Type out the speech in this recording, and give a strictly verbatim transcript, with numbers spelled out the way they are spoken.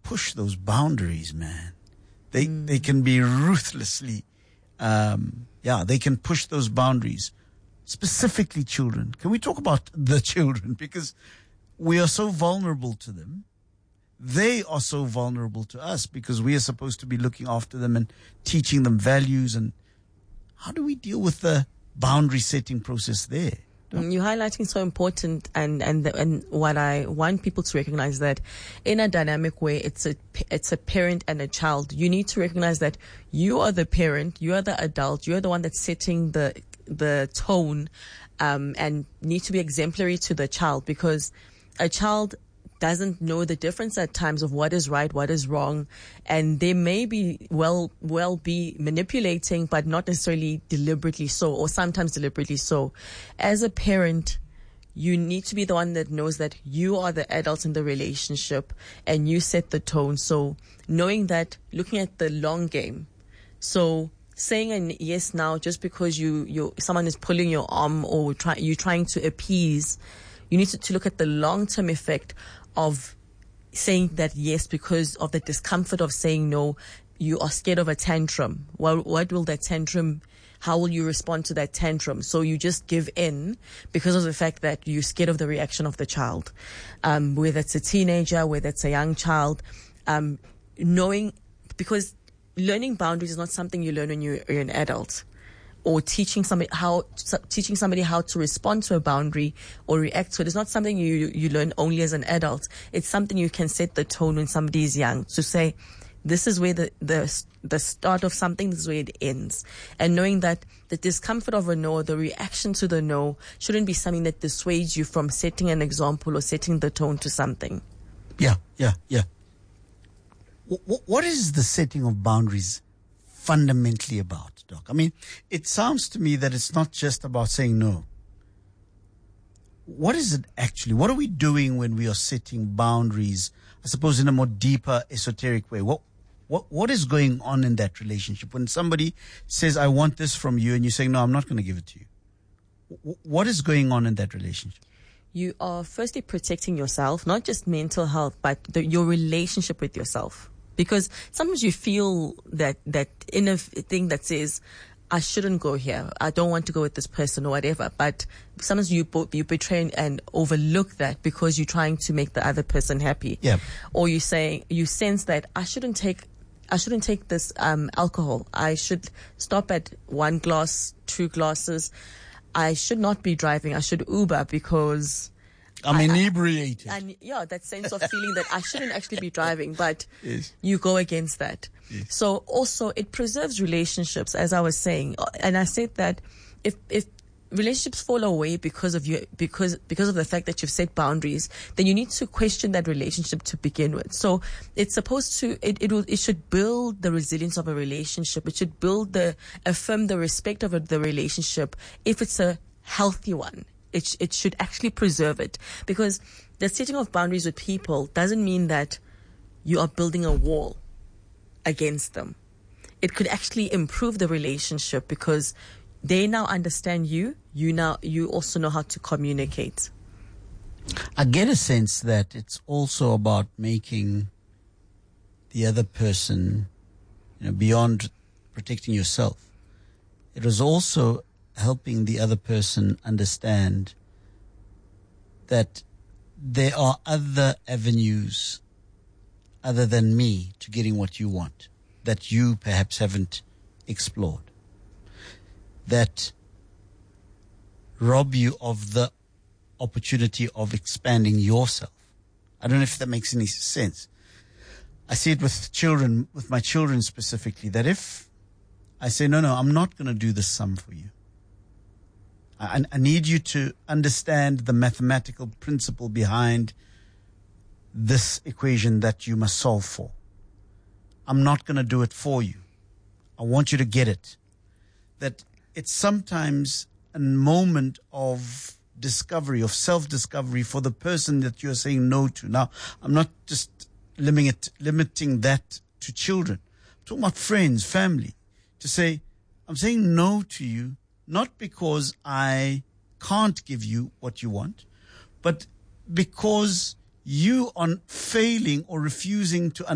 push those boundaries, man. They mm. they can be ruthlessly, um, yeah, they can push those boundaries. Specifically children. Can we talk about the children? Because we are so vulnerable to them. They are so vulnerable to us because we are supposed to be looking after them and teaching them values. And how do we deal with the boundary setting process there? You're highlighting so important, and and the, and what I want people to recognize, that in a dynamic way, it's a it's a parent and a child. You need to recognize that you are the parent, you are the adult, you are the one that's setting the the tone, um, and need to be exemplary to the child, because a child doesn't know the difference at times of what is right, what is wrong, and they may be well well be manipulating, but not necessarily deliberately so, or sometimes deliberately so. As a parent, you need to be the one that knows that you are the adult in the relationship and you set the tone. So knowing that, looking at the long game. So saying a yes now just because you you someone is pulling your arm, or try, you're trying to appease, you need to, to look at the long-term effect of saying that yes because of the discomfort of saying no. You are scared of a tantrum. Well, what will that tantrum, how will you respond to that tantrum? So you just give in because of the fact that you're scared of the reaction of the child. Um, whether it's a teenager, whether it's a young child, um, knowing, because learning boundaries is not something you learn when you're, you're an adult. Or teaching somebody how teaching somebody how to respond to a boundary or react to it is not something you you learn only as an adult. It's something you can set the tone when somebody is young, to say, this is where the the the start of something, this is where it ends. And knowing that the discomfort of a no, the reaction to the no, shouldn't be something that dissuades you from setting an example or setting the tone to something. Yeah, yeah, yeah. W- what is the setting of boundaries fundamentally about, Doc? I mean, it sounds to me that it's not just about saying no. What is it actually? What are we doing when we are setting boundaries, I suppose, in a more deeper, esoteric way? What what what is going on in that relationship? When somebody says, I want this from you, and you're saying, no, I'm not going to give it to you. W- what is going on in that relationship? You are firstly protecting yourself, not just mental health, but the, your relationship with yourself. Because sometimes you feel that, that inner thing that says, I shouldn't go here, I don't want to go with this person or whatever. But sometimes you you betray and overlook that because you're trying to make the other person happy. Yeah. Or you say, you sense that I shouldn't take, I shouldn't take this um, alcohol. I should stop at one glass, two glasses. I should not be driving. I should Uber because I'm I, inebriated. I, and yeah, that sense of feeling that I shouldn't actually be driving, but yes. you go against that. Yes. So also it preserves relationships, as I was saying. And I said that if, if relationships fall away because of you, because, because of the fact that you've set boundaries, then you need to question that relationship to begin with. So it's supposed to, it, it will, it should build the resilience of a relationship. It should build the, affirm the respect of the relationship if it's a healthy one. It, sh- it should actually preserve it, because the setting of boundaries with people doesn't mean that you are building a wall against them. It could actually improve the relationship because they now understand you. You now, you also know how to communicate. I get a sense that it's also about making the other person, you know, beyond protecting yourself. It was also helping the other person understand that there are other avenues other than me to getting what you want that you perhaps haven't explored, that rob you of the opportunity of expanding yourself. I don't know if that makes any sense. I see it with children, with my children specifically, that if I say, no, no, I'm not going to do this sum for you. I, I need you to understand the mathematical principle behind this equation that you must solve for. I'm not going to do it for you. I want you to get it. That it's sometimes a moment of discovery, of self-discovery for the person that you're saying no to. Now, I'm not just limiting it, limiting that to children. I'm talking about friends, family. To say, I'm saying no to you, not because I can't give you what you want, but because you are failing or refusing to understand